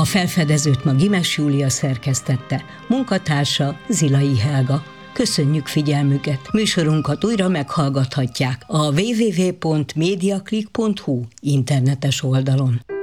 A felfedezőt ma Gimes Júlia szerkesztette, munkatársa Zilai Helga. Köszönjük figyelmüket! Műsorunkat újra meghallgathatják a www.mediaclick.hu internetes oldalon.